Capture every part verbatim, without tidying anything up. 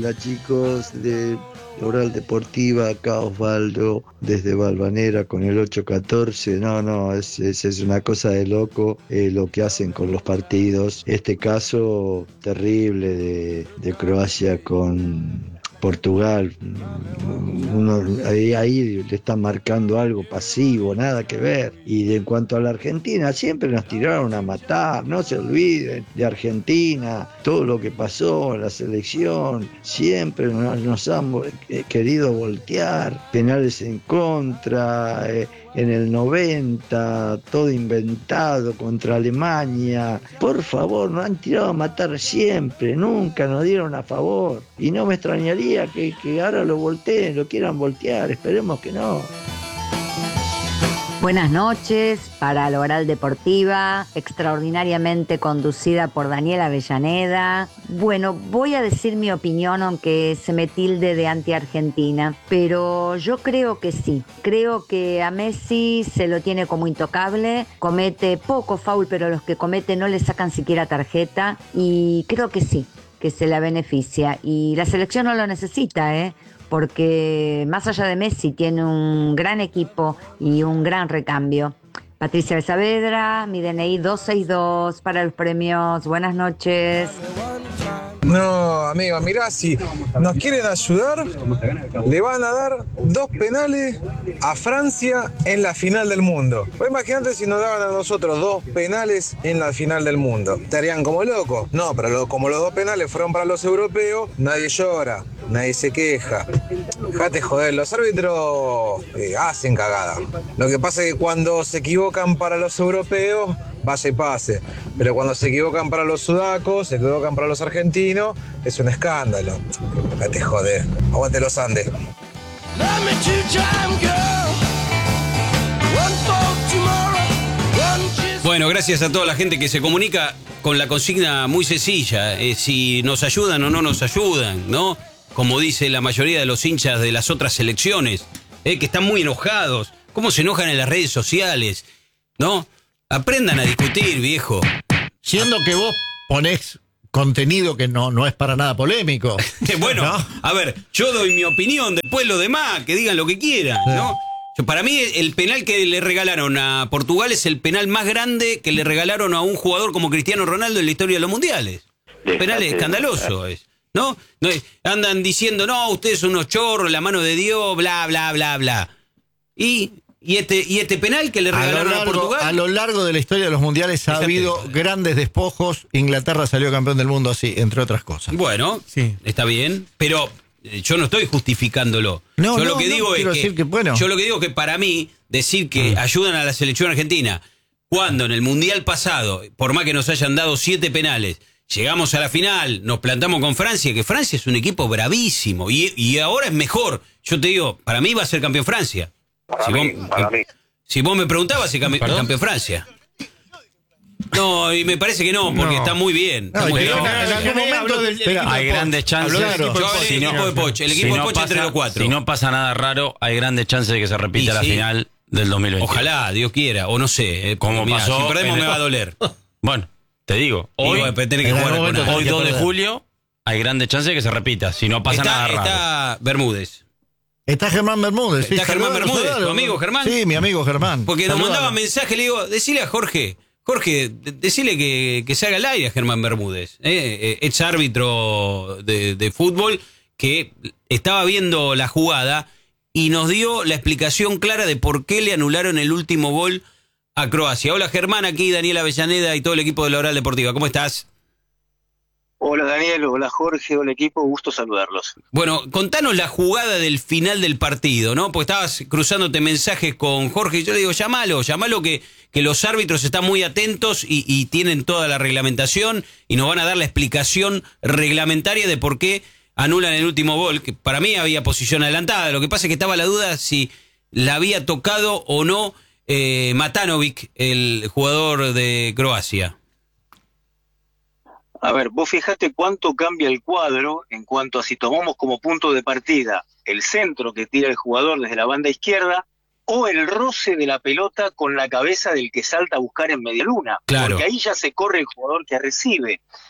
Hola chicos de Oral Deportiva, acá Osvaldo desde Valvanera con el ocho catorce. No, no, es, es, es una cosa de loco eh, lo que hacen con los partidos. Este caso terrible de, de Croacia con Portugal, uno, ahí, ahí le están marcando algo pasivo, nada que ver. Y de, en cuanto a la Argentina, siempre nos tiraron a matar, no se olviden de Argentina, todo lo que pasó en la selección, siempre nos, nos han eh, querido voltear, penales en contra, eh, en el noventa, todo inventado contra Alemania. Por favor, nos han tirado a matar siempre, nunca nos dieron a favor. Y no me extrañaría que, que ahora lo volteen, lo quieran voltear, esperemos que no. Buenas noches para la Oral Deportiva, extraordinariamente conducida por Daniela Avellaneda. Bueno, voy a decir mi opinión, aunque se me tilde de anti-argentina, pero yo creo que sí. Creo que a Messi se lo tiene como intocable, comete poco foul, pero los que comete no le sacan siquiera tarjeta, y creo que sí, que se la beneficia. Y la selección no lo necesita, ¿eh? Porque más allá de Messi tiene un gran equipo y un gran recambio. Patricia de Saavedra, mi D N I dos seis dos para los premios. Buenas noches. No, amigo, mirá, si nos quieren ayudar, le van a dar dos penales a Francia en la final del mundo. Pues imagínate si nos daban a nosotros dos penales en la final del mundo. ¿Estarían como locos? No, pero lo, como los dos penales fueron para los europeos, nadie llora, nadie se queja. Dejate joder, los árbitros eh, hacen cagada. Lo que pasa es que cuando se equivocan para los europeos, vaya y pase. Pero cuando se equivocan para los sudacos, se equivocan para los argentinos, es un escándalo. Dejate joder. Aguante los Andes. Bueno, gracias a toda la gente que se comunica con la consigna muy sencilla. Eh, si nos ayudan o no nos ayudan, ¿no? Como dice la mayoría de los hinchas de las otras selecciones, eh, que están muy enojados. ¿Cómo se enojan en las redes sociales? ¿No? Aprendan a discutir, viejo. Siendo que vos ponés contenido que no, no es para nada polémico. Bueno, ¿no? A ver, yo doy mi opinión, después lo demás, que digan lo que quieran, ¿no? Yo, para mí el penal que le regalaron a Portugal es el penal más grande que le regalaron a un jugador como Cristiano Ronaldo en la historia de los mundiales. El penal es escandaloso, es, ¿no? ¿no? Andan diciendo, no, ustedes son unos chorros, la mano de Dios, bla, bla, bla, bla. Y... ¿Y este, ¿Y este penal que le regalaron a, largo, a Portugal? A lo largo de la historia de los mundiales ha habido grandes despojos. Inglaterra salió campeón del mundo así, entre otras cosas. Bueno, sí, está bien, pero yo no estoy justificándolo. No, yo no, lo que no, digo es que, que bueno. yo lo que digo es que para mí decir que mm. ayudan a la selección argentina cuando en el mundial pasado, por más que nos hayan dado siete penales, llegamos a la final, nos plantamos con Francia, que Francia es un equipo bravísimo y, y ahora es mejor. Yo te digo, para mí va a ser campeón Francia. Para si, mí, vos, para mí. si vos me preguntabas si campe, campeón Francia. No, y me parece que no, porque no. está muy bien. Está no, muy bien. En algún momento del, del hay grandes chances. Claro. Yo hablé del equipo de Poch, el equipo si de no Poch pasa, entre los cuatro. Si no pasa nada raro, hay grandes chances de que se repita y la sí. final del dos mil veinte. Ojalá, Dios quiera, o no sé. Eh, Como mirá, pasó. Si perdemos me va a doler. Bueno, te digo, hoy, digo, tener que jugar con hoy dos de julio, hay grandes chances de que se repita, si no pasa está, nada raro. Está Bermúdez. Está Germán Bermúdez. Está sí, Germán saludalo, Bermúdez, saludalo. tu amigo Germán. Sí, mi amigo Germán. Porque saludalo. nos mandaba mensaje, le digo, decile a Jorge, Jorge, decile que, que se haga el aire a Germán Bermúdez, eh, ex árbitro de, de fútbol, que estaba viendo la jugada y nos dio la explicación clara de por qué le anularon el último gol a Croacia. Hola Germán, aquí Daniela Avellaneda y todo el equipo de la Oral Deportiva. ¿Cómo estás? Hola Daniel, hola Jorge, hola equipo, gusto saludarlos. Bueno, contanos la jugada del final del partido, ¿no? Porque estabas cruzándote mensajes con Jorge y yo le digo, llámalo, llámalo que, que los árbitros están muy atentos y, y tienen toda la reglamentación y nos van a dar la explicación reglamentaria de por qué anulan el último gol, que para mí había posición adelantada. Lo que pasa es que estaba la duda si la había tocado o no eh, Matanovic, el jugador de Croacia. A ver, vos fijate cuánto cambia el cuadro en cuanto a si tomamos como punto de partida el centro que tira el jugador desde la banda izquierda o el roce de la pelota con la cabeza del que salta a buscar en media luna. Claro. Porque ahí ya se corre el jugador que recibe.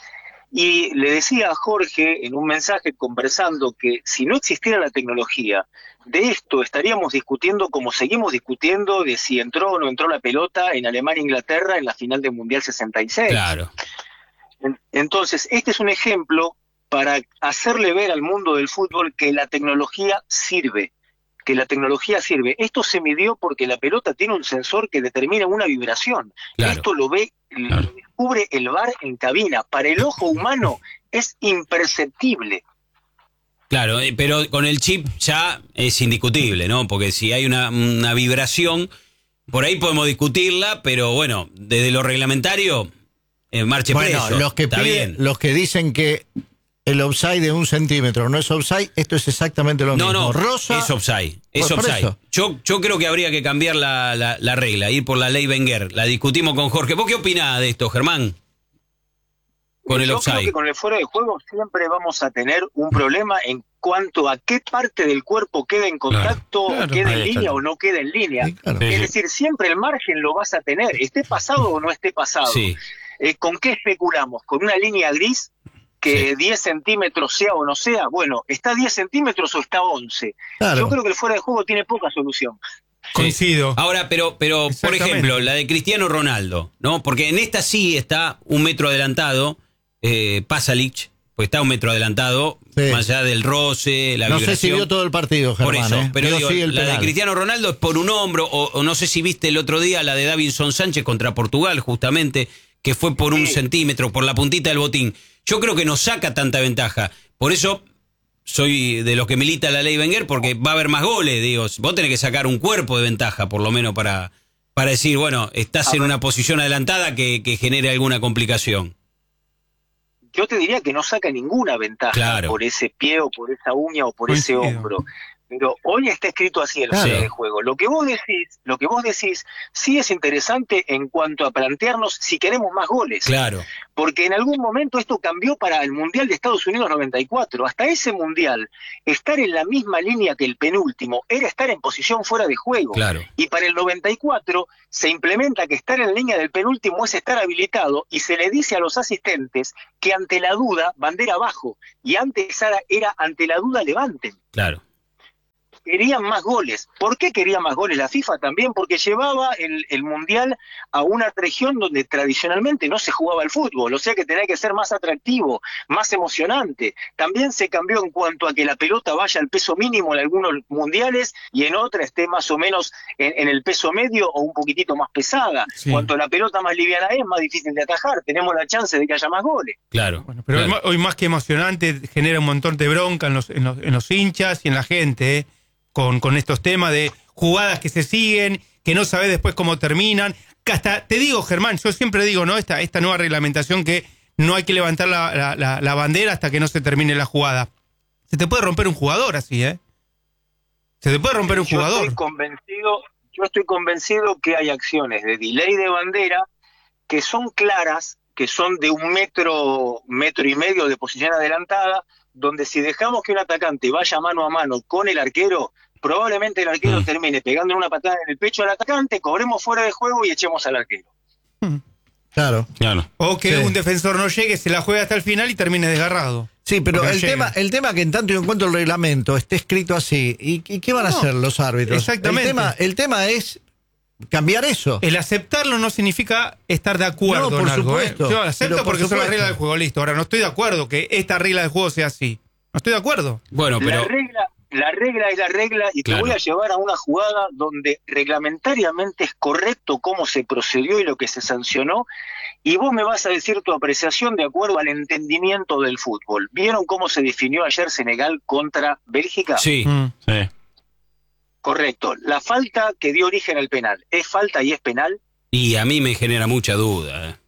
Y le decía a Jorge en un mensaje conversando que si no existiera la tecnología, de esto estaríamos discutiendo como seguimos discutiendo de si entró o no entró la pelota en Alemania e Inglaterra en la final del Mundial sesenta y seis. Claro. Entonces, este es un ejemplo para hacerle ver al mundo del fútbol que la tecnología sirve, que la tecnología sirve. Esto se midió porque la pelota tiene un sensor que determina una vibración. Claro. Esto lo ve, claro. lo descubre el V A R en cabina. Para el ojo humano es imperceptible. Claro, pero con el chip ya es indiscutible, ¿no? Porque si hay una, una vibración, por ahí podemos discutirla, pero bueno, desde lo reglamentario, eh, marche bueno, preso. Los que, está piden, bien. los que dicen que el offside de un centímetro no es offside, esto es exactamente lo no, mismo. No, Rosa, es offside. Es por, offside. por yo, yo creo que habría que cambiar la, la, la regla, ir por la ley Wenger. La discutimos con Jorge. ¿Vos qué opinás de esto, Germán? Con el yo offside. Creo que con el fuera de juego siempre vamos a tener un problema en cuanto a qué parte del cuerpo queda en contacto, claro, claro, queda en línea está. o no queda en línea. Sí, claro. Es sí. decir, siempre el margen lo vas a tener, esté pasado o no esté pasado. Sí. Eh, ¿Con qué especulamos? ¿Con una línea gris? Que sí. diez centímetros sea o no sea, bueno, ¿está diez centímetros o está once? Claro. Yo creo que el fuera de juego tiene poca solución. Sí. Coincido. Ahora, pero, pero por ejemplo, la de Cristiano Ronaldo, ¿no? Porque en esta sí está un metro adelantado, eh, Pasalic, pues está un metro adelantado, sí. más allá del roce, la no vibración. No sé si vio todo el partido, Germán. Por eso, ¿eh? pero digo, sí la penal. de Cristiano Ronaldo es por un hombro, o, o no sé si viste el otro día la de Davinson Sánchez contra Portugal, justamente, que fue por un sí. centímetro, por la puntita del botín. Yo creo que no saca tanta ventaja. Por eso soy de los que milita la ley Wenger, porque va a haber más goles. Digo, vos tenés que sacar un cuerpo de ventaja, por lo menos para, para decir, bueno, estás en una posición adelantada que, que genere alguna complicación. Yo te diría que no saca ninguna ventaja claro. por ese pie o por esa uña o por pues ese sí. hombro. Pero hoy está escrito así el claro. de juego. Lo que vos decís, lo que vos decís, sí es interesante en cuanto a plantearnos si queremos más goles. Claro. Porque en algún momento esto cambió para el Mundial de Estados Unidos noventa y cuatro. Hasta ese Mundial, estar en la misma línea que el penúltimo era estar en posición fuera de juego. Claro. Y para el noventa y cuatro se implementa que estar en la línea del penúltimo es estar habilitado y se le dice a los asistentes que ante la duda, bandera abajo. Y antes era, era ante la duda, levanten. Claro. Querían más goles. ¿Por qué quería más goles la FIFA? También porque llevaba el, el Mundial a una región donde tradicionalmente no se jugaba el fútbol, o sea que tenía que ser más atractivo, más emocionante. También se cambió en cuanto a que la pelota vaya al peso mínimo en algunos mundiales y en otras esté más o menos en, en el peso medio o un poquitito más pesada. Sí. Cuanto la pelota más liviana es, más difícil de atajar, tenemos la chance de que haya más goles. Claro. Bueno, pero claro. hoy más que emocionante genera un montón de bronca en los, en los, en los hinchas y en la gente, ¿eh? Con, con estos temas de jugadas que se siguen, que no sabés después cómo terminan. Que hasta, te digo, Germán, yo siempre digo, ¿no? Esta, esta nueva reglamentación que no hay que levantar la, la, la, la bandera hasta que no se termine la jugada. Se te puede romper un jugador así, ¿eh? Se te puede romper un yo jugador. Estoy convencido, yo estoy convencido que hay acciones de delay de bandera que son claras, que son de un metro, metro y medio de posición adelantada, donde si dejamos que un atacante vaya mano a mano con el arquero, probablemente el arquero mm. termine pegando una patada en el pecho al atacante, cobremos fuera de juego y echemos al arquero. Mm. Claro, claro. O que sí. un defensor no llegue, se la juegue hasta el final y termine desgarrado. Sí, pero el tema, el tema que en tanto y en cuanto el reglamento esté escrito así, ¿y, y qué van a no, hacer los árbitros? Exactamente. El tema, el tema es cambiar eso. El aceptarlo no significa estar de acuerdo no, por en algo. Supuesto, ¿eh? Yo acepto por porque supuesto. son las reglas del juego, listo. Ahora no estoy de acuerdo que esta regla del juego sea así. No estoy de acuerdo. Bueno, pero la regla, la regla es la regla y claro. te voy a llevar a una jugada donde reglamentariamente es correcto cómo se procedió y lo que se sancionó, y vos me vas a decir tu apreciación de acuerdo al entendimiento del fútbol. ¿Vieron cómo se definió ayer Senegal contra Bélgica? Sí, mm. sí. Correcto. La falta que dio origen al penal, ¿es falta y es penal? Y a mí me genera mucha duda. ¿eh?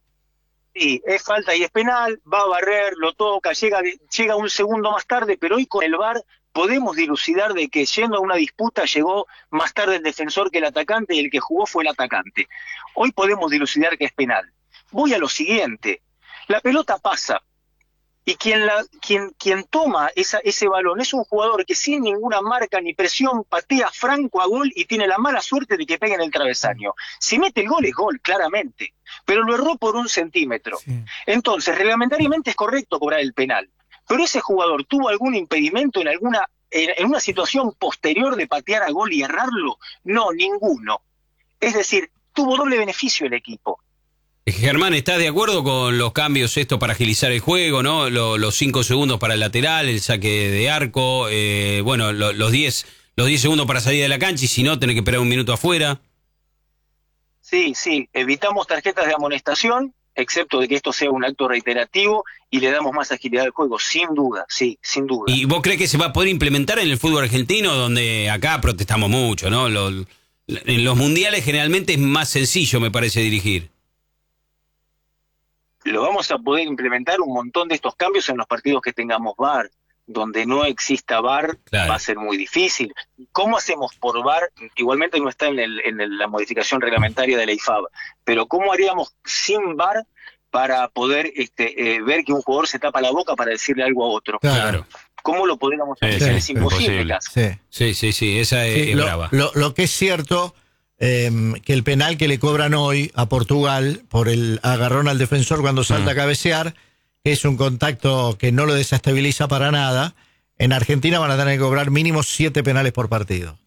Sí, es falta y es penal, va a barrer, lo toca, llega, llega un segundo más tarde, pero hoy con el V A R podemos dilucidar de que yendo a una disputa llegó más tarde el defensor que el atacante y el que jugó fue el atacante. Hoy podemos dilucidar que es penal. Voy a lo siguiente, la pelota pasa y quien, la, quien, quien toma esa, ese balón es un jugador que sin ninguna marca ni presión patea franco a gol y tiene la mala suerte de que pegue en el travesaño. Si mete el gol es gol, claramente, pero lo erró por un centímetro. Sí. Entonces, reglamentariamente es correcto cobrar el penal, pero ese jugador tuvo algún impedimento en alguna en, en una situación posterior de patear a gol y errarlo. No, ninguno. Es decir, tuvo doble beneficio el equipo. Germán, ¿estás de acuerdo con los cambios esto para agilizar el juego, no? Lo, los cinco segundos para el lateral, el saque de arco, eh, bueno, lo, los diez los diez segundos para salir de la cancha y si no, tenés que esperar un minuto afuera. Sí, sí, evitamos tarjetas de amonestación, excepto de que esto sea un acto reiterativo y le damos más agilidad al juego, sin duda, sí, sin duda. ¿Y vos crees que se va a poder implementar en el fútbol argentino, donde acá protestamos mucho, ¿no? Lo, en los mundiales generalmente es más sencillo, me parece, dirigir. Lo vamos a poder implementar un montón de estos cambios en los partidos que tengamos V A R. Donde no exista V A R, claro, va a ser muy difícil. ¿Cómo hacemos por V A R? Igualmente no está en, el, en el, la modificación reglamentaria de la I F A B, pero ¿cómo haríamos sin V A R para poder este, eh, ver que un jugador se tapa la boca para decirle algo a otro? Claro. ¿Cómo lo podríamos hacer? Sí, es imposible. Sí. sí, sí, sí, esa es, sí, es lo, brava. Lo, lo que es cierto, eh, que el penal que le cobran hoy a Portugal por el agarrón al defensor cuando salta mm. a cabecear, es un contacto que no lo desestabiliza para nada. En Argentina van a tener que cobrar mínimo siete penales por partido.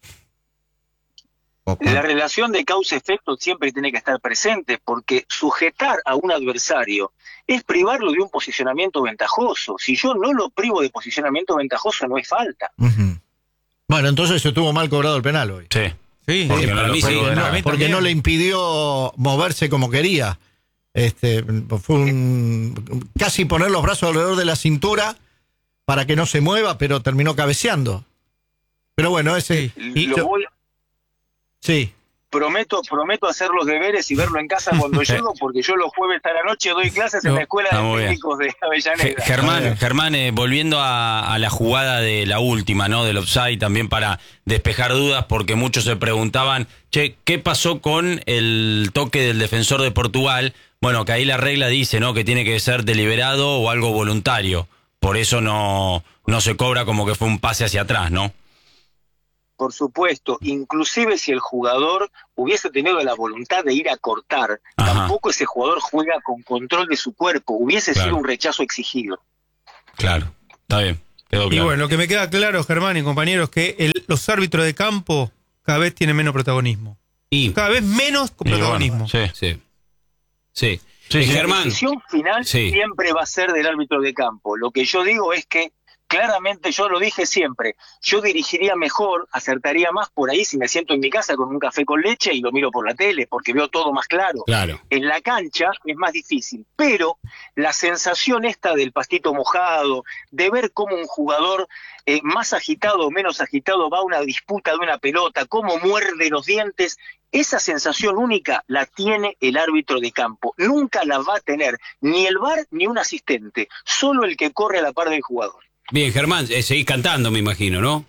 La relación de causa-efecto siempre tiene que estar presente, porque sujetar a un adversario es privarlo de un posicionamiento ventajoso. Si yo no lo privo de posicionamiento ventajoso, no es falta. Uh-huh. Bueno, entonces se tuvo mal cobrado el penal hoy. Sí, sí, porque, sí, para no, mí sí, no, no, porque no le impidió moverse como quería. Este, fue un, casi poner los brazos alrededor de la cintura para que no se mueva, pero terminó cabeceando. Pero bueno, ese... Y, lo voy, sí. Prometo, prometo hacer los deberes y verlo en casa cuando llego, porque yo los jueves a la noche doy clases no, en la escuela de técnicos de Avellaneda. Germán, Germán eh, volviendo a, a la jugada de la última, ¿no? Del offside, también para despejar dudas, porque muchos se preguntaban, che, ¿qué pasó con el toque del defensor de Portugal? Bueno, que ahí la regla dice, ¿no? Que tiene que ser deliberado o algo voluntario. Por eso no, no se cobra como que fue un pase hacia atrás, ¿no? Por supuesto, inclusive si el jugador hubiese tenido la voluntad de ir a cortar, Ajá. tampoco ese jugador juega con control de su cuerpo, hubiese claro. sido un rechazo exigido. Claro, está bien, quedó claro. Y bueno, lo que me queda claro, Germán y compañeros, que el, los árbitros de campo cada vez tienen menos protagonismo. Y cada vez menos protagonismo. Bueno, sí, sí. Sí. Sí, la Germán. decisión final sí. siempre va a ser del árbitro de campo. Lo que yo digo es que claramente, yo lo dije siempre, yo dirigiría mejor, acertaría más por ahí si me siento en mi casa con un café con leche y lo miro por la tele, porque veo todo más claro. Claro. En la cancha es más difícil, pero la sensación esta del pastito mojado, de ver cómo un jugador eh, más agitado o menos agitado va a una disputa de una pelota, cómo muerde los dientes, esa sensación única la tiene el árbitro de campo. Nunca la va a tener ni el V A R ni un asistente, solo el que corre a la par del jugador. Bien, Germán, eh, seguís cantando, me imagino, ¿no?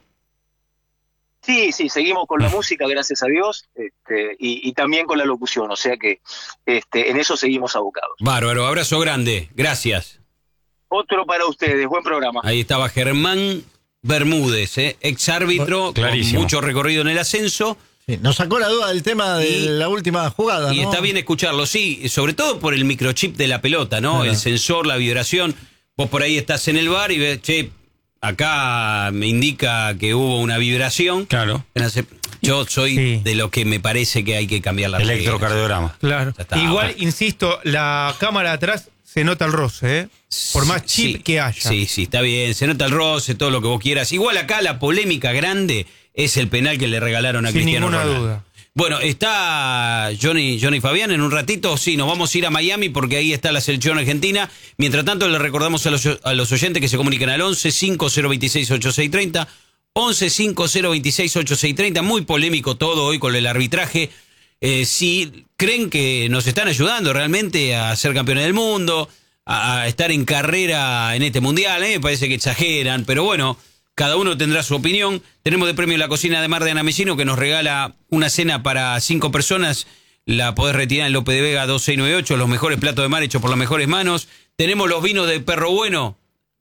Sí, sí, seguimos con la música, gracias a Dios, este, y, y también con la locución, o sea que este, en eso seguimos abocados. Bárbaro, abrazo grande, gracias. Otro para ustedes, buen programa. Ahí estaba Germán Bermúdez, eh, ex árbitro, con mucho recorrido en el ascenso. Sí, nos sacó la duda del tema de y, la última jugada, y ¿no? está bien escucharlo, sí, sobre todo por el microchip de la pelota, ¿no? Claro. El sensor, la vibración. Vos por ahí estás en el bar y ves, che, acá me indica que hubo una vibración. Claro. Yo soy sí. de lo que me parece que hay que cambiar la electrocardiograma. Claro. Igual, bueno. insisto, la cámara de atrás se nota el roce, ¿eh? Por más chip sí, que haya. Sí, sí, está bien, se nota el roce, todo lo que vos quieras. Igual acá la polémica grande es el penal que le regalaron a Sin Cristiano ninguna Ronaldo. duda. Bueno, está Johnny, Johnny Fabián en un ratito. Sí, nos vamos a ir a Miami porque ahí está la selección argentina. Mientras tanto, le recordamos a los, a los oyentes que se comunican al once cinco cero veintiséis ochenta y seis treinta. once cinco cero veintiséis ochenta y seis treinta. Muy polémico todo hoy con el arbitraje. Eh, si creen que nos están ayudando realmente a ser campeones del mundo, a, a estar en carrera en este mundial, ¿eh? Me parece que exageran, pero bueno, cada uno tendrá su opinión. Tenemos de premio la cocina de Mar de Ana Mesino, que nos regala una cena para cinco personas. La podés retirar en López de Vega dos seis nueve ocho, los mejores platos de mar hechos por las mejores manos. Tenemos los vinos de Perro Bueno,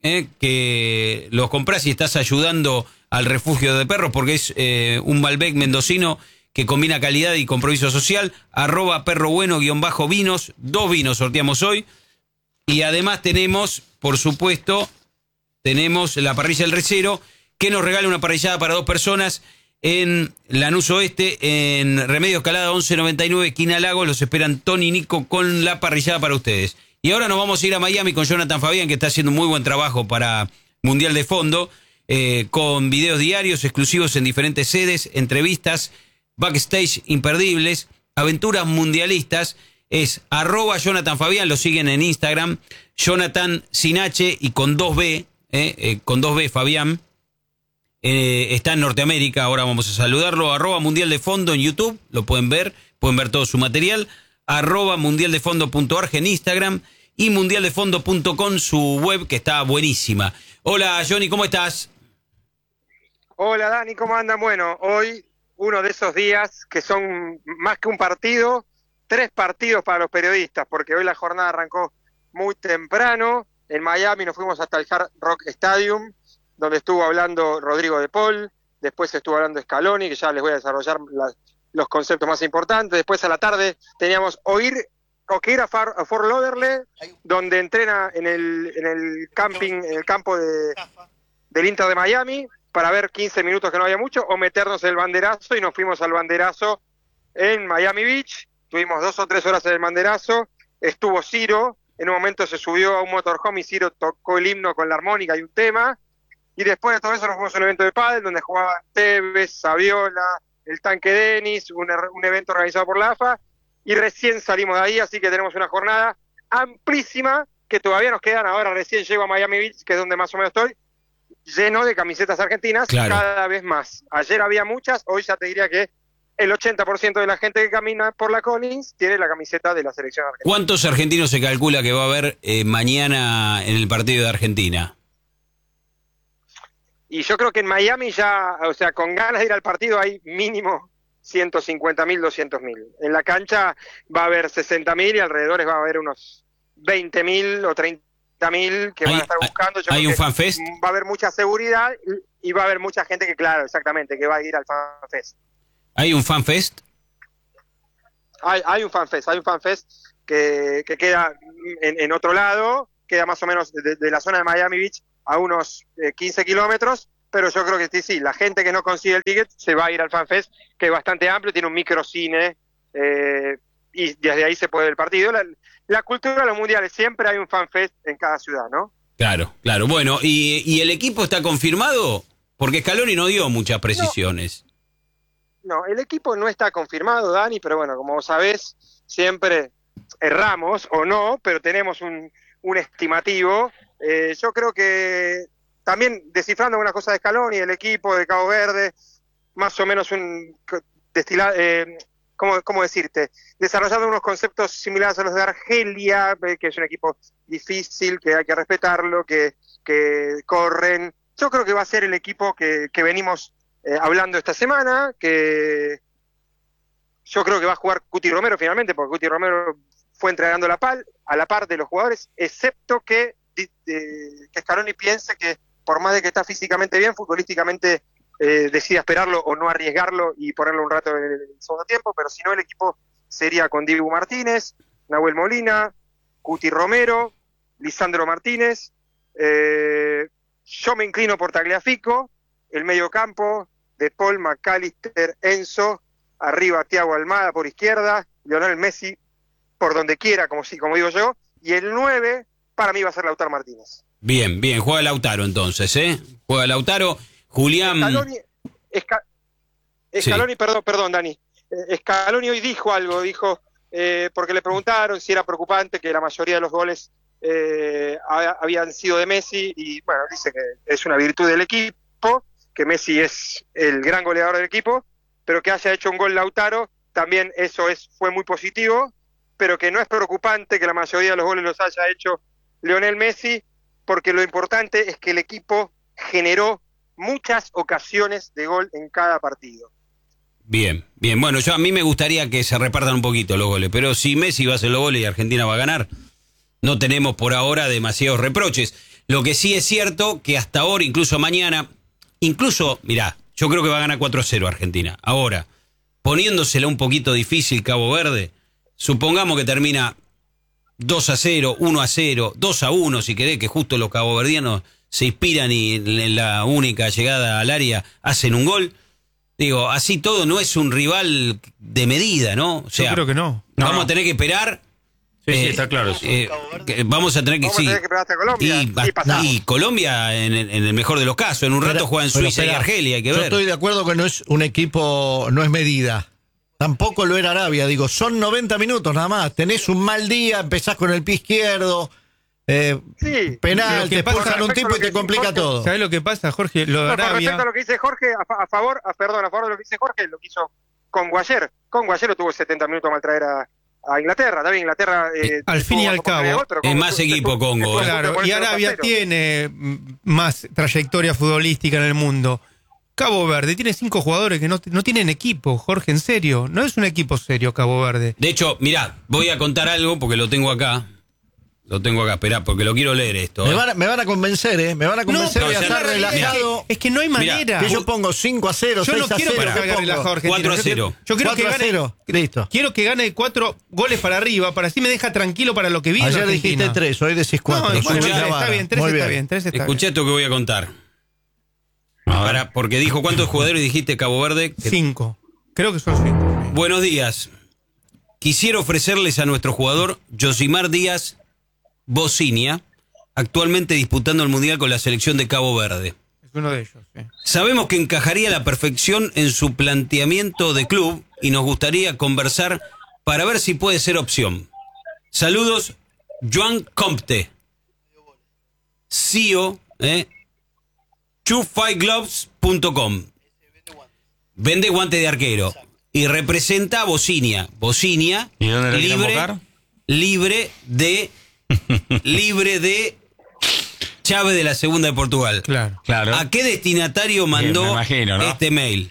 eh, que los compras y estás ayudando al refugio de perros, porque es eh, un Malbec mendocino que combina calidad y compromiso social. Arroba perro bueno guión bajo vinos. Dos vinos sorteamos hoy. Y además tenemos, por supuesto, tenemos la parrilla El Recero, que nos regala una parrillada para dos personas en Lanús Oeste, en Remedios Escalada once noventa y nueve, esquina Lago. Los esperan Tony y Nico con la parrillada para ustedes. Y ahora nos vamos a ir a Miami con Jonathan Fabián, que está haciendo un muy buen trabajo para Mundial de Fondo, eh, con videos diarios exclusivos en diferentes sedes, entrevistas, backstage imperdibles, aventuras mundialistas. Es arroba Jonathan Fabián, lo siguen en Instagram, Jonathan sin H y con dos B, eh, eh, con dos B Fabián. Eh, está en Norteamérica, ahora vamos a saludarlo. Arroba Mundial de Fondo en YouTube, lo pueden ver, pueden ver todo su material. Arroba mundialdefondo punto org en Instagram y mundialdefondo punto com, su web, que está buenísima. Hola Johnny, ¿cómo estás? Hola Dani, ¿cómo andan? Bueno, hoy uno de esos días que son más que un partido, tres partidos para los periodistas, porque hoy la jornada arrancó muy temprano. En Miami nos fuimos hasta el Hard Rock Stadium, donde estuvo hablando Rodrigo de Paul, después estuvo hablando Scaloni, que ya les voy a desarrollar la, los conceptos más importantes. Después a la tarde teníamos oír o que ir a, Far, a Fort Lauderdale, donde entrena en el, en el camping, en el campo de, del Inter de Miami, para ver quince minutos que no había mucho, o meternos en el banderazo, y nos fuimos al banderazo en Miami Beach. Tuvimos dos o tres horas en el banderazo. Estuvo Ciro, en un momento se subió a un motorhome y Ciro tocó el himno con la armónica y un tema. Y después de todo eso nos fuimos a un evento de pádel donde jugaban Tevez, Saviola, el Tanque Denis, un, un evento organizado por la A F A, y recién salimos de ahí, así que tenemos una jornada amplísima, que todavía nos quedan. Ahora recién llego a Miami Beach, que es donde más o menos estoy, lleno de camisetas argentinas, claro, cada vez más. Ayer había muchas, hoy ya te diría que el ochenta por ciento de la gente que camina por la Collins tiene la camiseta de la selección argentina. ¿Cuántos argentinos se calcula que va a haber eh, mañana en el partido de Argentina? Y yo creo que en Miami ya, o sea, con ganas de ir al partido hay mínimo ciento cincuenta mil, doscientos mil. En la cancha va a haber sesenta mil y alrededor va a haber unos veinte mil o treinta mil que van a estar buscando. Yo ¿Hay un fanfest? Va a haber mucha seguridad y, y va a haber mucha gente que, claro, exactamente, que va a ir al fanfest. ¿Hay un fanfest? Hay, hay un fanfest, hay un fanfest que, que queda en, en otro lado, queda más o menos de, de la zona de Miami Beach a unos eh, quince kilómetros, pero yo creo que sí, sí, la gente que no consigue el ticket se va a ir al FanFest, que es bastante amplio, tiene un microcine, eh, y desde ahí se puede ver el partido. La, la cultura de los mundiales, siempre hay un FanFest en cada ciudad, ¿no? Claro, claro. Bueno, ¿y, y el equipo está confirmado? Porque Scaloni no dio muchas precisiones. No, no, el equipo no está confirmado, Dani, pero bueno, como sabés, siempre erramos o no, pero tenemos un, un estimativo. Eh, yo creo que también descifrando algunas cosas de Scaloni, el equipo de Cabo Verde, más o menos un destilado, eh, ¿cómo, ¿cómo decirte? Desarrollando unos conceptos similares a los de Argelia, eh, que es un equipo difícil, que hay que respetarlo, que, que corren. Yo creo que va a ser el equipo que, que venimos eh, hablando esta semana, que yo creo que va a jugar Cuti Romero finalmente, porque Cuti Romero fue entregando la pal a la par de los jugadores, excepto que De, de, que Scaloni piense que por más de que está físicamente bien, futbolísticamente eh, decida esperarlo o no arriesgarlo y ponerlo un rato en el, en el segundo tiempo, pero si no el equipo sería con Dibu Martínez, Nahuel Molina, Cuti Romero, Lisandro Martínez, eh, yo me inclino por Tagliafico, el medio campo de Paul, McAllister, Enzo, arriba Thiago Almada por izquierda, Lionel Messi por donde quiera, como, si, como digo yo, y el nueve para mí va a ser Lautaro Martínez. Bien, bien, juega Lautaro entonces, ¿eh? Juega Lautaro, Julián... Scaloni, Esca, Scaloni sí. perdón, perdón, Dani. Eh, Scaloni hoy dijo algo, dijo, eh, porque le preguntaron si era preocupante que la mayoría de los goles eh, habían sido de Messi, y bueno, dice que es una virtud del equipo, que Messi es el gran goleador del equipo, pero que haya hecho un gol Lautaro, también eso es fue muy positivo, pero que no es preocupante que la mayoría de los goles los haya hecho Lionel Messi, porque lo importante es que el equipo generó muchas ocasiones de gol en cada partido. Bien, bien. Bueno, yo a mí me gustaría que se repartan un poquito los goles, pero si Messi va a hacer los goles y Argentina va a ganar, no tenemos por ahora demasiados reproches. Lo que sí es cierto que hasta ahora, incluso mañana, incluso, mirá, yo creo que va a ganar cuatro a cero Argentina. Ahora, poniéndosela un poquito difícil Cabo Verde, supongamos que termina dos a cero, uno a cero, dos a uno, si querés, que justo los caboverdianos se inspiran y en la única llegada al área hacen un gol. Digo, así todo no es un rival de medida, ¿no? O sea, yo creo que no. Vamos no. a tener que esperar. Sí, eh, sí, está claro. eh, que vamos a tener que, Vamos sí. a tener que esperar hasta Colombia. Y, y pasamos. y Colombia, en, en el mejor de los casos, en un rato Pero- juegan pero Suiza espera, y Argelia, hay que yo ver. estoy de acuerdo que no es un equipo, no es medida. Tampoco lo era Arabia, digo, son noventa minutos nada más. Tenés un mal día, empezás con el pie izquierdo, eh, Sí. penal, Lo que te pasa- expulsan un respecto tipo a lo y te que complica Jorge- todo. ¿Sabés lo que pasa, Jorge? Lo de No, con Arabia. respecto a lo que dice Jorge, a, fa- a favor, a, perdón, a favor de lo que dice Jorge, lo que hizo con Guayer. Con Guayer lo tuvo setenta minutos mal traer a, a Inglaterra. También Inglaterra. Eh, Eh, al fin y tuvo al bajo calidad de cabo, gol, pero es Congo más estuvo- equipo estuvo- Congo, estuvo eh. a punto de Claro, y ponerse dos a Arabia cero. tiene mm, más trayectoria futbolística en el mundo. Cabo Verde tiene cinco jugadores que no, no tienen equipo, Jorge, en serio. No es un equipo serio Cabo Verde. De hecho, mirá, voy a contar algo porque lo tengo acá. Lo tengo acá, esperá, porque lo quiero leer esto. Me ¿eh? van, a, me van a convencer, ¿eh? Me van a convencer, pero voy a ya estar la realidad relajado. Es que no hay Mirá, manera. Que yo pongo cinco a cero, Yo seis no a quiero cero. para que ¿qué haga relajado pongo? Argentina. cuatro a Yo quiero- cero. Yo quiero que cuatro a gane. cero, listo. Quiero que gane cuatro goles para arriba, para así me deja tranquilo para lo que viene. Ayer Argentina. dijiste tres, hoy decís cuatro. No, bueno, Subí escuchá, la está vara. bien, tres Muy está bien, tres está Escuché esto que voy a contar. Para, porque dijo cuántos jugadores dijiste Cabo Verde. bien. Que- Cinco. Creo que son cinco. Buenos días. Quisiera ofrecerles a nuestro jugador Josimar Díaz Bocinia, actualmente disputando el Mundial con la selección de Cabo Verde. Es uno de ellos. Sí. Sabemos que encajaría a la perfección en su planteamiento de club y nos gustaría conversar para ver si puede ser opción. Saludos, Joan Compte, C E O, eh, two five gloves punto com. Vende guante de arquero y representa a Bocinia. Bocinia, ¿Y dónde lo quieren libre, buscar? libre de libre de Chávez de la Segunda de Portugal. Claro. Claro. ¿A qué destinatario mandó Bien, me imagino, ¿no? este mail?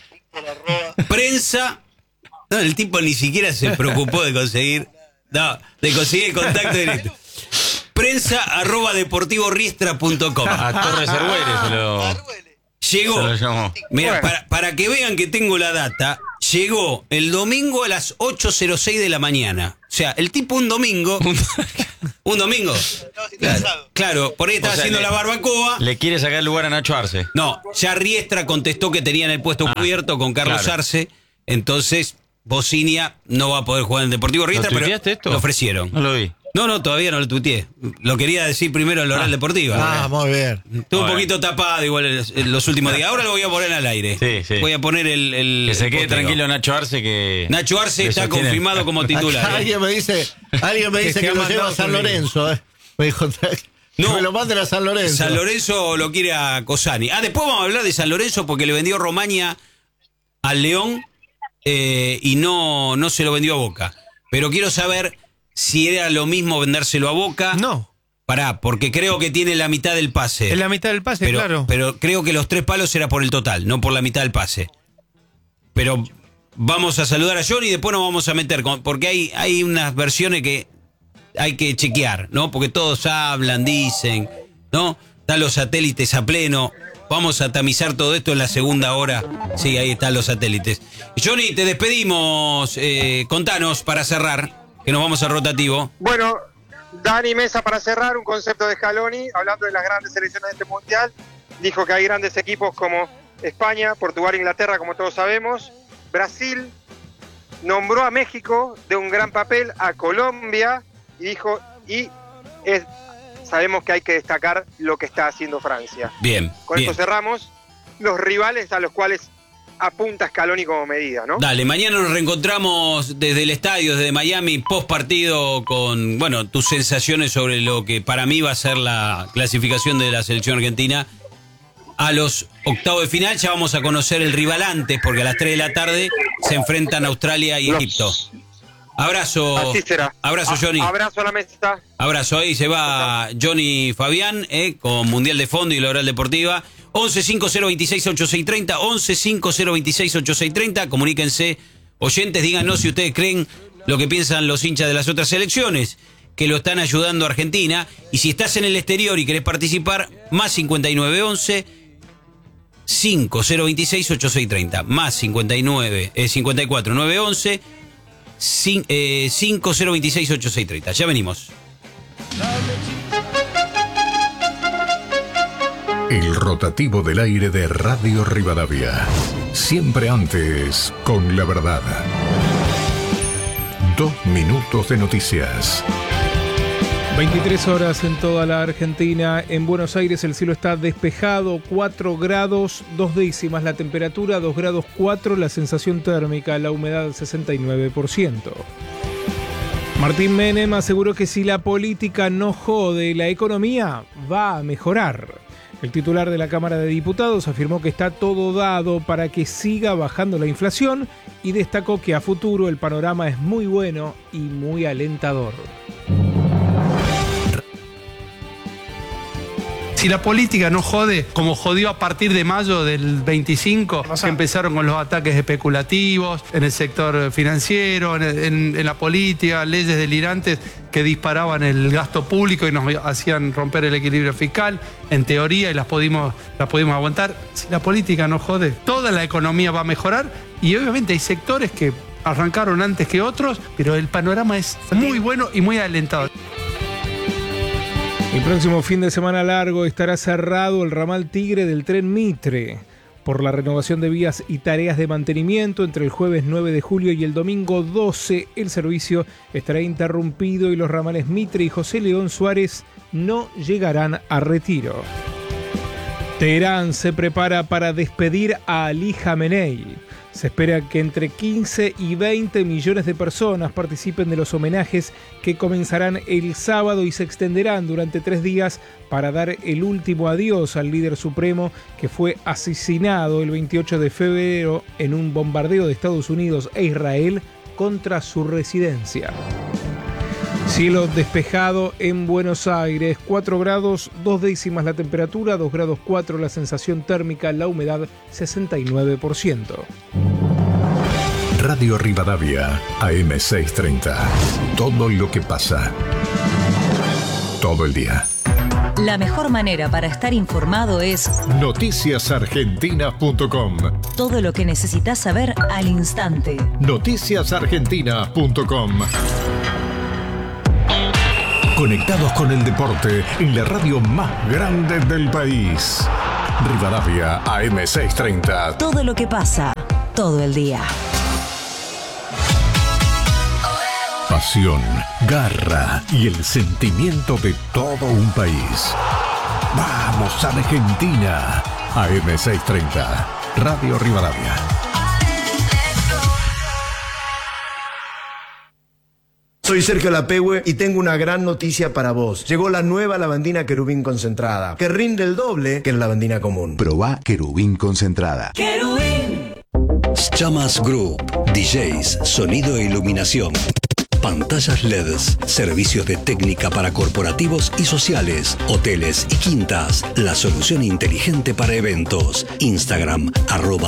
Prensa. No, el tipo ni siquiera se preocupó de conseguir. No, de conseguir el contacto directo. Prensa arroba deportivo riestra punto com. A Torres Cervueres se lo, Llegó. se lo llamó. Mira, Bueno. para, para que vean que tengo la data, llegó el domingo a las ocho cero seis de la mañana. O sea, el tipo un domingo. un domingo. Claro, claro, por ahí estaba O sea, haciendo le- la barbacoa. Le quiere sacar el lugar a Nacho Arce. No, ya Riestra contestó que tenían el puesto Ah, cubierto con Carlos claro. Arce. Entonces, Bocinia no va a poder jugar en el Deportivo Riestra, ¿Lo pero tuiteaste esto? lo ofrecieron. No lo vi. No, no, todavía no lo tuiteé. Lo quería decir primero en la oral deportiva. Ah, muy bien. Estuvo un Bueno. poquito tapado igual en en los últimos días. Ahora lo voy a poner al aire. Sí, sí. Voy a poner el. el Que se el quede posteo. tranquilo Nacho Arce que... Nacho Arce que está sostiene- confirmado como titular. Acá ¿eh? alguien me dice, alguien me Que dice se que, ha lo lleva mandado a San conmigo. Lorenzo, ¿eh? Me dijo, No. que me lo manden a San Lorenzo. San Lorenzo lo quiere a Cosani. Ah, después vamos a hablar de San Lorenzo porque le vendió Romaña al León eh, y no, no se lo vendió a Boca. Pero quiero saber si era lo mismo vendérselo a Boca. No. Pará, porque creo que tiene la mitad del pase. Es la mitad del pase, pero, claro. pero creo que los tres palos era por el total, no por la mitad del pase. Pero vamos a saludar a Johnny y después nos vamos a meter, con, porque hay, hay unas versiones que hay que chequear, ¿no? Porque todos hablan, dicen, ¿no? Están los satélites a pleno. Vamos a tamizar todo esto en la segunda hora. Sí, ahí están los satélites. Johnny, te despedimos. Eh, contanos para cerrar, que nos vamos al rotativo. Bueno, Dani Mesa, para cerrar, un concepto de Scaloni, hablando de las grandes selecciones de este mundial, dijo que hay grandes equipos como España, Portugal, Inglaterra, como todos sabemos, Brasil, nombró a México de un gran papel, a Colombia, y dijo, y es, sabemos que hay que destacar lo que está haciendo Francia. Bien, Con bien. esto cerramos, los rivales a los cuales apunta Scaloni como medida, ¿no? Dale, mañana nos reencontramos desde el estadio, desde Miami, post partido, con, bueno, tus sensaciones sobre lo que para mí va a ser la clasificación de la selección argentina a los octavos de final. Ya vamos a conocer el rival antes, porque a las tres de la tarde se enfrentan Australia y Los- Egipto. Abrazo. Así será. Abrazo, A- Johnny. Abrazo a la mesa. Abrazo, ahí se va Johnny Fabián, eh, con Mundial de Fondo y la Oral Deportiva. once cinco cero veintiséis ochenta y seis treinta, once cinco cero veintiséis ochenta y seis treinta. Comuníquense, oyentes, díganos si ustedes creen lo que piensan los hinchas de las otras selecciones. que lo están ayudando a Argentina. Y si estás en el exterior y querés participar, más cincuenta y nueve once cinco cero veintiséis ochenta y seis treinta, más cincuenta y nueve, eh, cincuenta y cuatro nueve once cinco cero veintiséis ochenta y seis treinta. Ya venimos. El rotativo del aire de Radio Rivadavia. Siempre antes, con la verdad. Dos minutos de noticias. veintitrés horas en toda la Argentina. En Buenos Aires el cielo está despejado, cuatro grados, dos décimas la temperatura, dos grados cuatro la sensación térmica, la humedad sesenta y nueve por ciento. Martín Menem aseguró que si la política no jode, la economía va a mejorar. El titular de la Cámara de Diputados afirmó que está todo dado para que siga bajando la inflación y destacó que a futuro el panorama es muy bueno y muy alentador. Si la política no jode, como jodió a partir de mayo del veinticinco, que empezaron con los ataques especulativos en el sector financiero, en, en, en la política, leyes delirantes que disparaban el gasto público y nos hacían romper el equilibrio fiscal, en teoría, y las pudimos, las pudimos aguantar. Si la política no jode, toda la economía va a mejorar y obviamente hay sectores que arrancaron antes que otros, pero el panorama es muy bueno y muy alentador. El próximo fin de semana largo estará cerrado el ramal Tigre del tren Mitre por la renovación de vías y tareas de mantenimiento. Entre el jueves nueve de julio y el domingo doce, el servicio estará interrumpido y los ramales Mitre y José León Suárez no llegarán a retiro. Teherán se prepara para despedir a Ali Jamenei. Se espera que entre quince y veinte millones de personas participen de los homenajes que comenzarán el sábado y se extenderán durante tres días para dar el último adiós al líder supremo que fue asesinado el veintiocho de febrero en un bombardeo de Estados Unidos e Israel contra su residencia. Cielo despejado en Buenos Aires, cuatro grados, dos décimas la temperatura, dos grados cuatro la sensación térmica, la humedad sesenta y nueve por ciento. Radio Rivadavia, A M seiscientos treinta. Todo lo que pasa. Todo el día. La mejor manera para estar informado es noticias argentinas punto com. Todo lo que necesitas saber al instante. noticias argentinas punto com. Conectados con el deporte en la radio más grande del país. Rivadavia, A M seiscientos treinta. Todo lo que pasa, todo el día. Pasión, garra y el sentimiento de todo un país. ¡Vamos, Argentina! A M seiscientos treinta, Radio Rivadavia. Soy Sergio Lapehue y tengo una gran noticia para vos. Llegó la nueva lavandina Querubín concentrada, que rinde el doble que la lavandina común. Probá Querubín concentrada. ¡Querubín! Chamas Group, D Js, sonido e iluminación. Pantallas L E Ds, servicios de técnica para corporativos y sociales, hoteles y quintas, la solución inteligente para eventos. Instagram, arroba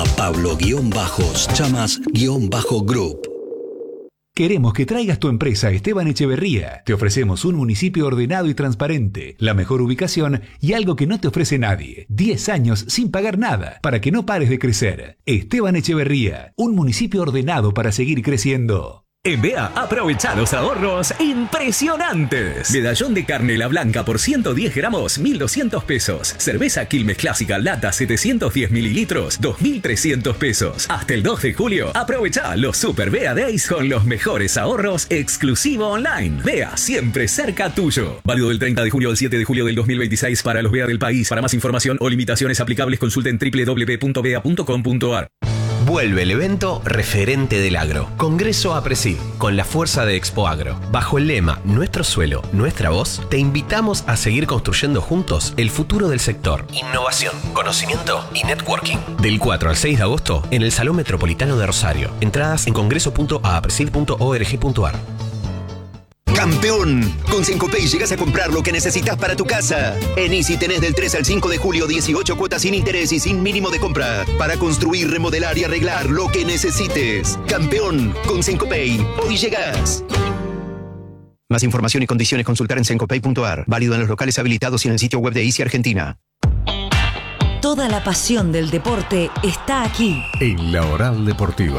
Pablo-Chamas-Group. Queremos que traigas tu empresa a Esteban Echeverría. Te ofrecemos un municipio ordenado y transparente, la mejor ubicación y algo que no te ofrece nadie. diez años sin pagar nada, para que no pares de crecer. Esteban Echeverría, un municipio ordenado para seguir creciendo. En B A aprovecha los ahorros impresionantes. Medallón de carne la blanca por ciento diez gramos, mil doscientos pesos. Cerveza Quilmes Clásica lata setecientos diez mililitros, dos mil trescientos pesos. Hasta el dos de julio, aprovecha los Super B A Days con los mejores ahorros exclusivo online. B A siempre cerca tuyo. Válido del treinta de julio al siete de julio del dos mil veintiséis para los B A del país. Para más información o limitaciones aplicables consulten doble u doble u doble u punto b a punto com punto a r. Vuelve el evento referente del agro. Congreso APRESID, con la fuerza de Expo Agro. Bajo el lema Nuestro suelo, nuestra voz, te invitamos a seguir construyendo juntos el futuro del sector. Innovación, conocimiento y networking. Del cuatro al seis de agosto en el Salón Metropolitano de Rosario. Entradas en congreso punto a presid punto org punto a r. ¡Campeón! Con Cencopay llegas a comprar lo que necesitas para tu casa. En Easy tenés del tres al cinco de julio dieciocho cuotas sin interés y sin mínimo de compra. Para construir, remodelar y arreglar lo que necesites. ¡Campeón! Con Cencopay. Hoy llegas. Más información y condiciones consultar en sencopay punto ar. Válido en los locales habilitados y en el sitio web de Easy Argentina. Toda la pasión del deporte está aquí. En la Oral Deportiva.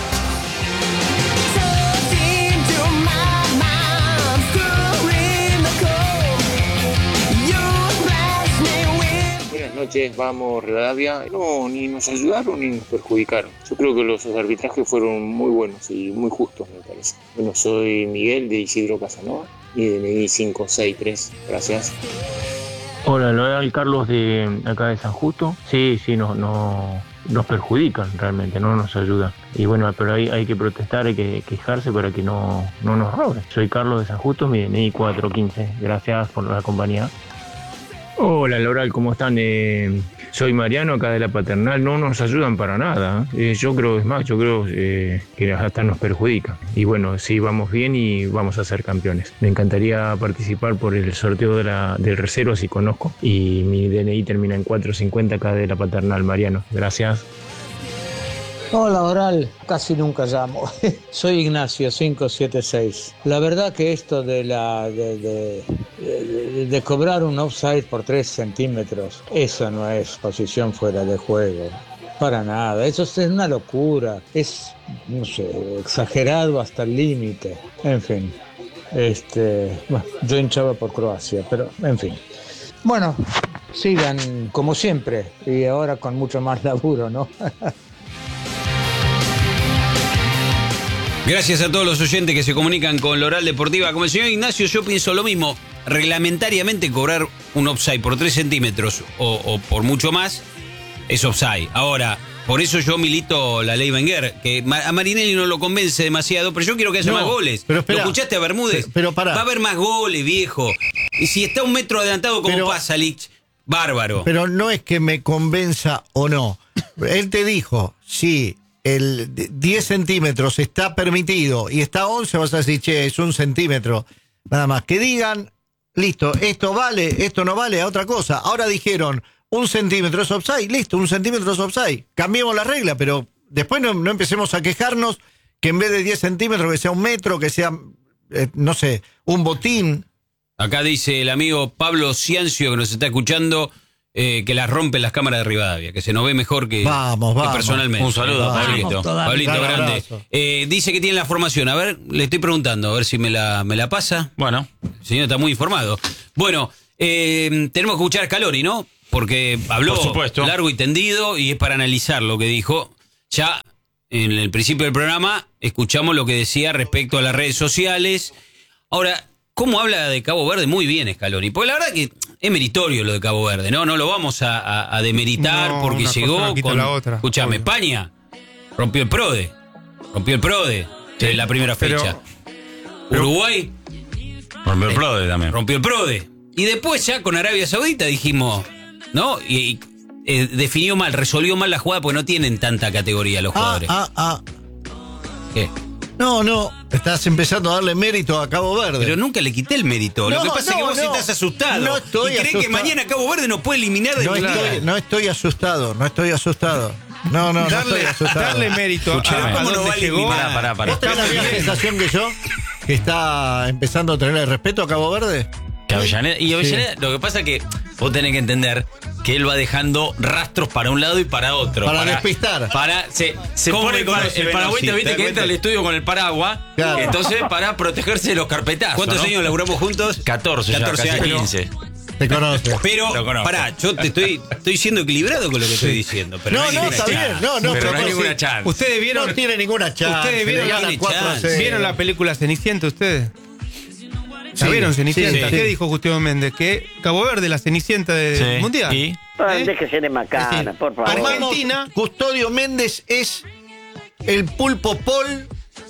Buenas noches, vamos Rivadavia. No, ni nos ayudaron ni nos perjudicaron. Yo creo que los arbitrajes fueron muy buenos y muy justos, me parece. Bueno, soy Miguel de Isidro Casanova y de D N I cinco seis tres. Gracias. Hola, lo da el Carlos de acá de San Justo. Sí, sí, no, no, nos perjudican realmente, no nos ayudan. Y bueno, pero hay, hay que protestar, hay que quejarse para que no, no nos roben. Soy Carlos de San Justo, mi D N I cuatro quince. Gracias por la compañía. Hola, Loral, ¿cómo están? Eh, soy Mariano, acá de la Paternal. No nos ayudan para nada. Eh, yo creo, es más, yo creo eh, que hasta nos perjudican. Y bueno, sí, vamos bien y vamos a ser campeones. Me encantaría participar por el sorteo de la, del Recero, si conozco. Y mi D N I termina en cuatro cincuenta, acá de la Paternal, Mariano. Gracias. Hola, Oral, casi nunca llamo. Soy Ignacio, cinco siete seis. La verdad que esto de la de, de, de, de cobrar un offside por tres centímetros, eso no es posición fuera de juego. Para nada, eso es una locura. Es, no sé, exagerado hasta el límite. En fin, este, bueno, yo hinchaba por Croacia, pero en fin. Bueno, sigan como siempre y ahora con mucho más laburo, ¿no? Gracias a todos los oyentes que se comunican con la Oral Deportiva. Como el señor Ignacio, yo pienso lo mismo. Reglamentariamente cobrar un offside por tres centímetros o, o por mucho más es offside. Ahora, por eso yo milito la ley Wenger, que a Marinelli no lo convence demasiado, pero yo quiero que haya no, más goles. Pero espera, ¿lo escuchaste a Bermúdez? Pero, pero pará. Va a haber más goles, viejo. Y si está un metro adelantado como Pasalic, bárbaro. Pero no es que me convenza o no. Él te dijo, sí, el diez centímetros está permitido y está once, vas a decir, che, es un centímetro. Nada más. Que digan, listo, esto vale, esto no vale, a otra cosa. Ahora dijeron, un centímetro es offside, listo, un centímetro es offside. Cambiemos la regla, pero después no, no empecemos a quejarnos que en vez de diez centímetros, que sea un metro, que sea, eh, no sé, un botín. Acá dice el amigo Pablo Ciancio, que nos está escuchando, Eh, que las rompen las cámaras de Rivadavia, que se nos ve mejor que, vamos, vamos. que personalmente. Un saludo a Pablito. Pablito, grande. Eh, dice que tiene la formación. A ver, le estoy preguntando, a ver si me la, me la pasa. Bueno. El señor está muy informado. Bueno, eh, tenemos que escuchar a Scaloni, ¿no? Porque habló Por supuesto. largo y tendido y es para analizar lo que dijo. Ya en el principio del programa escuchamos lo que decía respecto a las redes sociales. Ahora, ¿cómo habla de Cabo Verde? Muy bien Scaloni. Porque la verdad que es meritorio lo de Cabo Verde, ¿no? No lo vamos a, a, a demeritar no, porque llegó no con... La otra, escuchame, obvio. España rompió el PRODE. Rompió el PRODE sí, en la primera fecha. Pero, Uruguay... Rompió el PRODE también. Rompió el PRODE. Y después ya con Arabia Saudita dijimos... ¿No? Y, y eh, definió mal, resolvió mal la jugada porque no tienen tanta categoría los jugadores. Ah, ah, ah. ¿Qué? No, no, estás empezando a darle mérito a Cabo Verde. Pero nunca le quité el mérito. No, Lo que pasa no, es que vos no. estás asustado. No estoy y crees asustado. que mañana Cabo Verde nos puede eliminar de no estoy, no estoy asustado, no estoy asustado. No, no, darle, no estoy asustado. Darle mérito Escuchame, a, a ¿cómo no dónde va a llegó. eliminar? Pará, pará, pará. ¿Vos tenés la misma sensación que yo? ¿Que está empezando a tener respeto a Cabo Verde? Que Avellaneda, y Avellaneda, sí. Lo que pasa es que vos tenés que entender que él va dejando rastros para un lado y para otro. Para, para despistar. Para, se se pone con el, el paragüita, viste que entra al estudio con el paraguas. Claro. Entonces, para protegerse de los carpetazos. ¿Cuántos ¿no? años laburamos juntos? catorce, catorce ya, casi años. quince. Te conozco. Pero, pará, yo te estoy, estoy siendo equilibrado con lo que estoy diciendo. Pero no, no, no, está bien. No, no, pero pero no hay sí. ninguna chance. Ustedes vieron. No tiene ninguna chance. Ustedes vieron, la, chance. ¿Vieron la película Cenicienta ustedes? Sí, ¿La vieron Cenicienta? sí, ¿Qué sí. dijo Gustavo Méndez? Que Cabo Verde, la Cenicienta del sí. Mundial. ¿Y? ¿Eh? Déjese de macana, sí. por favor. Argentina, Custodio Méndez es el pulpo Paul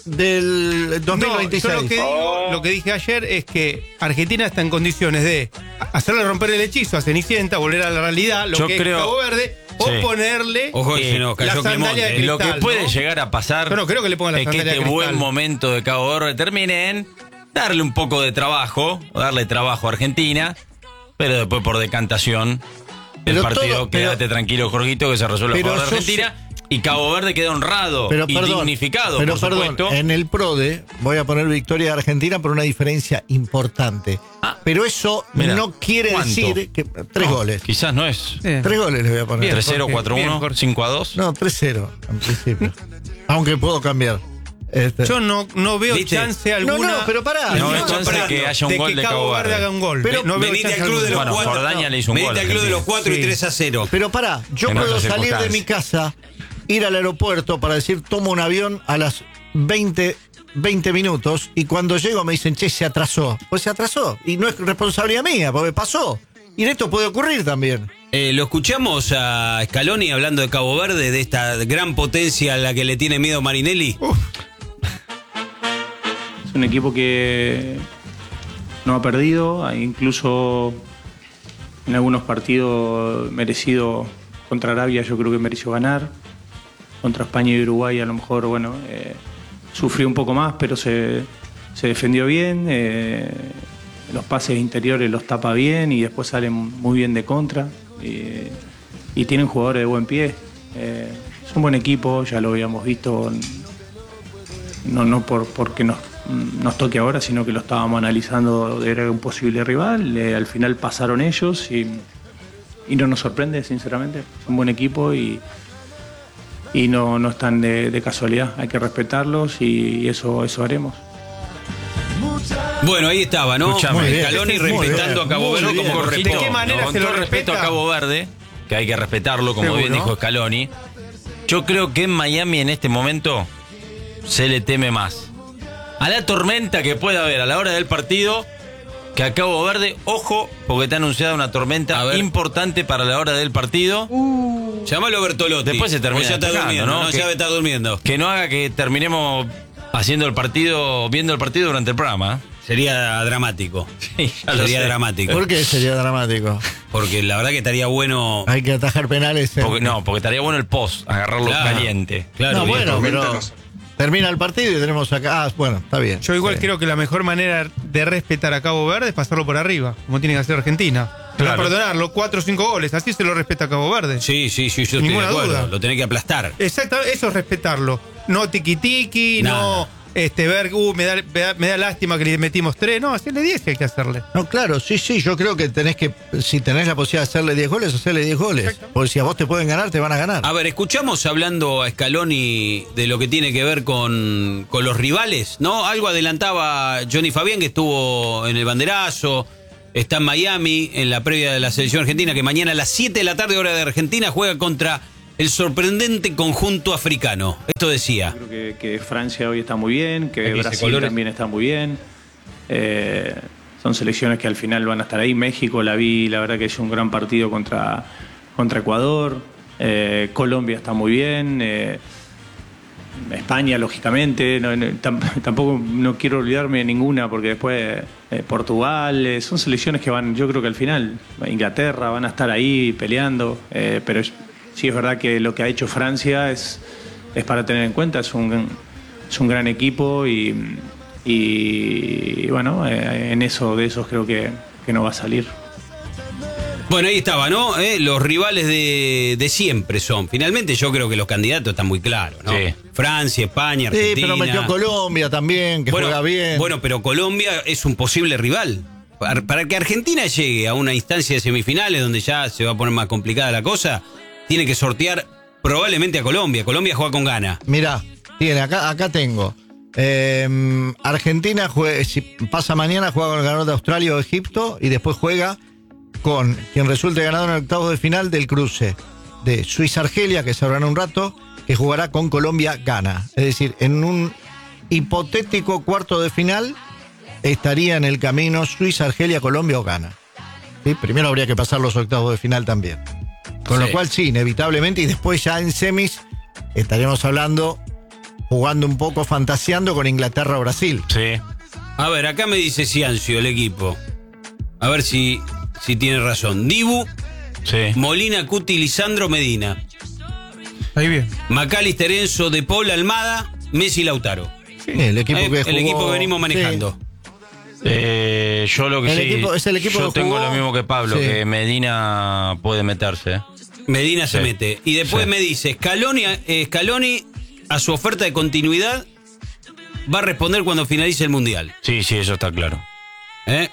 del dos mil veintiséis. No, yo lo que, digo, lo que dije ayer es que Argentina está en condiciones de hacerle romper el hechizo a Cenicienta, volver a la realidad, lo yo que creo, es Cabo Verde, o sí. ponerle Ojo, eh, no, la sandalia de cristal. Lo que puede ¿no? llegar a pasar Yo no creo que le pongan la es que sandalia este de cristal. buen momento de Cabo Verde termine en darle un poco de trabajo, darle trabajo a Argentina, pero después por decantación el Pero partido, todo, quédate pero, tranquilo, Jorgito, que se resuelve a favor de Argentina. Sé, Y Cabo Verde queda honrado pero, y perdón, dignificado, pero por perdón, supuesto. en el PRODE voy a poner victoria de Argentina por una diferencia importante. Ah, pero eso mira, no quiere ¿cuánto? decir que tres No, goles. Quizás no es. Eh. Tres goles les voy a poner. tres cero, cuatro uno, cinco a dos. No, tres cero en principio. Aunque puedo cambiar. Este. Yo no, no veo ¿Viste? chance alguna. No, no, pero pará. No veo chance de que haya un de gol que de Cabo Cabo Verde Verde. haga un gol. Pero no veo venite chance al club de los bueno, cuatro. Jordania le hizo un venite gol. al club de los cuatro Sí. y tres a cero. Pero pará, yo En puedo otras salir de circunstancias. mi casa, ir al aeropuerto para decir tomo un avión a las veinte, veinte minutos y cuando llego me dicen, che, se atrasó. Pues se atrasó y no es responsabilidad mía, porque pasó. Y esto puede ocurrir también. Eh, lo escuchamos a Scaloni hablando de Cabo Verde, de esta gran potencia a la que le tiene miedo Marinelli. Uf. Es un equipo que no ha perdido, incluso en algunos partidos merecido. Contra Arabia yo creo que mereció ganar. Contra España y Uruguay a lo mejor, bueno, eh, sufrió un poco más, pero se, se defendió bien. Eh, los pases interiores los tapa bien y después salen muy bien de contra. Y, y tienen jugadores de buen pie. Eh, es un buen equipo, ya lo habíamos visto, no, no por, porque nos, nos toque ahora, sino que lo estábamos analizando, era un posible rival. Eh, al final pasaron ellos y, y no nos sorprende, sinceramente. Es un buen equipo y... y no, no están de, de casualidad, hay que respetarlos y eso, eso haremos. Bueno, ahí estaba, ¿no? Escúchame, Scaloni respetando a Cabo Verde como corresponde. ¿De qué manera Con se lo todo respeto respeta? a Cabo Verde, que hay que respetarlo, como Seguro. bien dijo Scaloni. Yo creo que en Miami en este momento se le teme más a la tormenta que pueda haber a la hora del partido que a Cabo Verde. Ojo, porque está anunciada una tormenta importante para la hora del partido. Uh. Llámalo a Bertolotti. Después se termina O ya está despejando, durmiendo, ¿no? ¿no? Que- Ya está durmiendo. Que no haga que terminemos haciendo el partido, viendo el partido durante el programa. Sería dramático. Sí, ya lo Sería sé. dramático. ¿Por qué sería dramático? Porque la verdad que estaría bueno. Hay que atajar penales. en- Porque, no, porque estaría bueno el post, agarrarlo Claro. caliente. Claro, no, bien. bueno, pero termina el partido y tenemos acá. Ah, bueno, está bien. Yo igual Sí. creo que la mejor manera de respetar a Cabo Verde es pasarlo por arriba, como tiene que hacer Argentina. Claro. No perdonarlo, cuatro o cinco goles, así se lo respeta a Cabo Verde. Sí, sí, sí, yo estoy Ninguna de acuerdo. duda. Lo tenés que aplastar. Exacto, eso es respetarlo. No tiqui-tiqui, Nada. no este, ver, uh, me da, me, da, me da lástima que le metimos tres. No, hacerle diez que hay que hacerle. No, claro, sí, sí, yo creo que tenés que, si tenés la posibilidad de hacerle diez goles, hacerle diez goles. Porque si a vos te pueden ganar, te van a ganar. A ver, escuchamos hablando a Scaloni de lo que tiene que ver con, con los rivales, ¿no? Algo adelantaba Johnny Fabián, que estuvo en el banderazo, está en Miami, en la previa de la selección argentina, que mañana a las siete de la tarde, hora de Argentina, juega contra el sorprendente conjunto africano. Esto decía. Creo que, que Francia hoy está muy bien, que Aquí dice Brasil colores. también está muy bien. Eh, son selecciones que al final van a estar ahí. México la vi, la verdad que es un gran partido contra, contra Ecuador. Eh, Colombia está muy bien. Eh, España, lógicamente. No, no, tam- tampoco no quiero olvidarme de ninguna porque después eh, Portugal. eh, son selecciones que van, yo creo que al final, Inglaterra, van a estar ahí peleando. Eh, pero es- sí es verdad que lo que ha hecho Francia es, es para tener en cuenta. Es un, es un gran equipo y, y, bueno, eh, en eso de esos creo que, que no va a salir. Bueno, ahí estaba, ¿no? Eh, Los rivales de, de siempre son. Finalmente yo creo que los candidatos están muy claros, ¿no? Sí. Francia, España, Sí, Argentina. pero metió Colombia también, que bueno, juega bien. Bueno, pero Colombia es un posible rival. Para, para que Argentina llegue a una instancia de semifinales donde ya se va a poner más complicada la cosa, tiene que sortear probablemente a Colombia. Colombia juega con gana. Mirá, tiene, acá, acá tengo. Eh, Argentina jue- si pasa mañana, juega con el ganador de Australia o Egipto y después juega con quien resulte ganador en el octavos de final del cruce de Suiza-Argelia, que se habrá en un rato, que jugará con Colombia-Ghana. Es decir, en un hipotético cuarto de final estaría en el camino Suiza-Argelia, Colombia o Ghana. ¿Sí? Primero habría que pasar los octavos de final también. Con Sí. lo cual sí, inevitablemente, y después ya en semis estaremos hablando, jugando un poco, fantaseando con Inglaterra o Brasil. Sí. A ver, acá me dice Ciancio, el equipo. A ver si, si tiene razón. Dibu, Sí. Molina, Cuti, Lisandro, Medina. Ahí bien. Macalister, Enzo, De Paul, Almada, Messi, Lautaro. Sí, el equipo Eh, que el jugó- equipo que venimos sí. manejando. Eh, yo lo que El sí, equipo- es el equipo yo que tengo jugó- lo mismo que Pablo, Sí. que Medina puede meterse. ¿eh? Medina se Sí. mete. Y después Sí. me dice, Scaloni, eh, Scaloni a su oferta de continuidad va a responder cuando finalice el Mundial. Sí, sí, eso está claro. ¿Eh?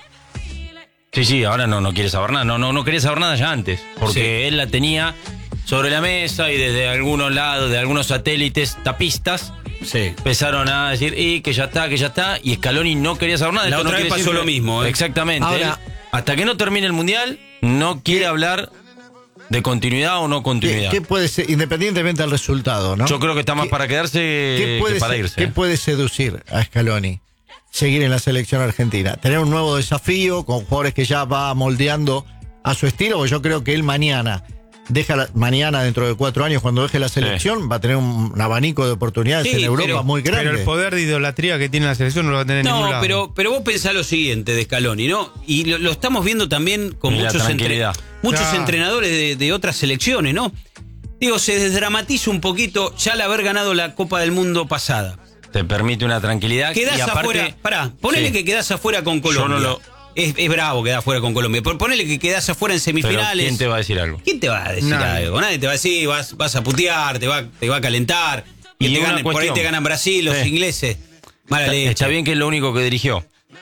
Sí, sí, ahora no, no quiere saber nada. No, no, no quería saber nada ya antes. Porque Sí. él la tenía sobre la mesa y desde algunos lados, de algunos satélites tapistas, sí. empezaron a decir y que ya está, que ya está. Y Scaloni no quería saber nada. La Esto no otra vez quiere pasó decir lo que- mismo, ¿eh? Exactamente. Ahora- Él, hasta que no termine el Mundial, no quiere hablar de continuidad o no ¿Qué, continuidad. qué puede ser, independientemente del resultado, ¿no? Yo creo que está más ¿Qué- para quedarse ¿Qué puede, que para se- irse. qué ¿eh? puede seducir a Scaloni? Seguir en la selección argentina. Tener un nuevo desafío con jugadores que ya va moldeando a su estilo, porque yo creo que él mañana, deja la- mañana dentro de cuatro años, cuando deje la selección, va a tener un, un abanico de oportunidades Sí, en Europa pero- muy grande. Pero el poder de idolatría que tiene la selección no lo va a tener en ningún No, lado. pero, pero vos pensás lo siguiente de Scaloni, ¿no? Y lo, lo estamos viendo también con Y la muchos, entre- tranquilidad. muchos Claro. entrenadores de, de otras selecciones, ¿no? Digo, se desdramatiza un poquito ya al haber ganado la Copa del Mundo pasada. Te permite una tranquilidad. Quedás y aparte, afuera, pará, ponele Sí. que quedás afuera con Colombia. no lo- es, es bravo quedar afuera con Colombia, pero ponele que quedás afuera en Pero semifinales. ¿quién te va a decir algo? ¿Quién te va a decir Nadie. algo? Nadie te va a decir, vas, vas a putear, te va, te va a calentar. Y Y te una ganan- por ahí cuestión. te ganan Brasil, los Sí. ingleses. Mala Está, leche. está bien que es lo único que dirigió.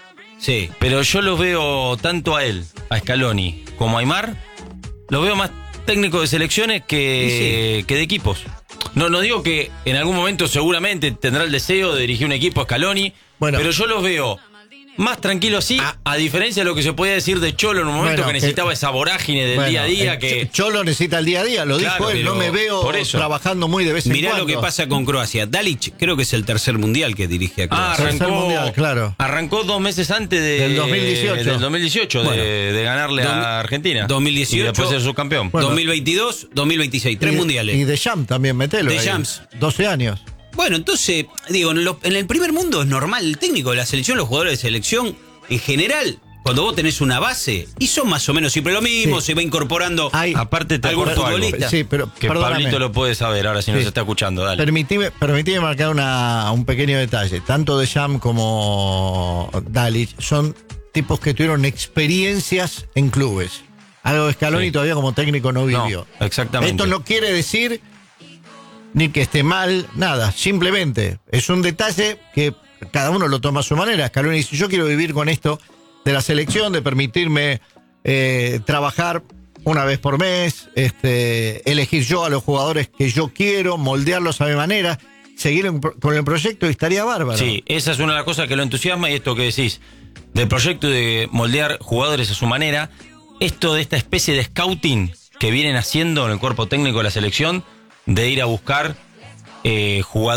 Sí. Pero yo los veo tanto a él, a Scaloni, como a Aimar, los veo más técnicos de selecciones que, que de equipos. No, no digo que en algún momento seguramente tendrá el deseo de dirigir un equipo a Scaloni, Bueno. pero yo los veo más tranquilos así, a diferencia de lo que se podía decir de Cholo en un momento Bueno, que necesitaba que- esa vorágine del Bueno, día a día. el que Ch- Cholo necesita el día a día, lo Claro, dijo él, pero no me veo por eso. trabajando muy de vez en Mirá cuando. lo que pasa con Croacia. Dalic creo que es el tercer mundial que dirige a Ah, Croacia. Tercer arrancó, mundial, claro. arrancó dos meses antes de, Del dos mil dieciocho. del dos mil dieciocho, de- Bueno. de, ganarle Dos- a Argentina. dos mil dieciocho, Y después ser subcampeón. Bueno. dos mil veintidós, dos mil veintiséis, tres Y- mundiales. Y de Jam también, metelo. De ahí. Jams. doce años. Bueno, entonces, digo, en, lo- en el primer mundo es normal, el técnico de la selección, los jugadores de selección, en general, cuando vos tenés una base, y son más o menos siempre lo mismo, Sí. se va incorporando Hay- Aparte te algún aporto algo. futbolista. Sí, pero Que perdóname. Pablito lo puede saber ahora si nos Sí. está escuchando, dale. Permitime, permitime marcar una, un pequeño detalle. Tanto de Jam como Dalic son tipos que tuvieron experiencias en clubes. Algo que Scaloni Sí. todavía como técnico no vivió. No, exactamente. Esto no quiere decir ni que esté mal, nada. Simplemente es un detalle que cada uno lo toma a su manera. Scaloni dice, yo quiero vivir con esto de la selección, de permitirme eh, trabajar una vez por mes, este, elegir yo a los jugadores que yo quiero, moldearlos a mi manera, seguir en- con el proyecto y estaría bárbaro. Sí, esa es una de las cosas que lo entusiasma y esto que decís, del proyecto de moldear jugadores a su manera, esto de esta especie de scouting que vienen haciendo en el cuerpo técnico de la selección, de ir a buscar eh, jugadores